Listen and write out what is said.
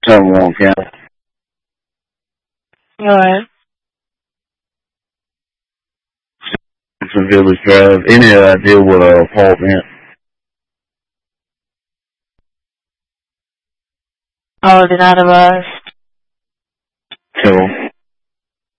San Juan County. Alright. From Village Drive. Any idea what apartment? Oh, did not arrive.